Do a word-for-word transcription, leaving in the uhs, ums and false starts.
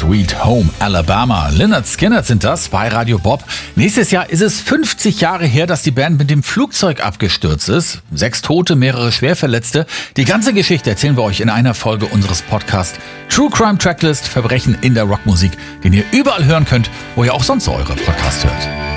Sweet Home Alabama. Lynyrd Skynyrd sind das bei Radio Bob. Nächstes Jahr ist es fünfzig Jahre her, dass die Band mit dem Flugzeug abgestürzt ist. Sechs Tote, mehrere Schwerverletzte. Die ganze Geschichte erzählen wir euch in einer Folge unseres Podcasts True Crime Tracklist, Verbrechen in der Rockmusik, den ihr überall hören könnt, wo ihr auch sonst eure Podcasts hört.